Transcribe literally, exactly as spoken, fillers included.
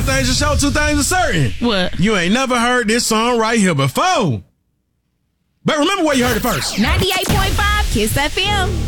things are sure, two things are certain. What? You ain't never heard this song right here before. But remember where you heard it first. ninety-eight point five Kiss F M.